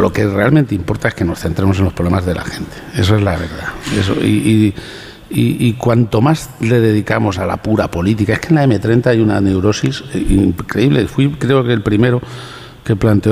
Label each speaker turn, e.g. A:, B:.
A: lo que realmente importa es que nos centremos en los problemas de la gente. Eso es la verdad. Eso, y cuanto más le dedicamos a la pura política, es que en la M30 hay una neurosis increíble. Fui, creo que el primero que planteó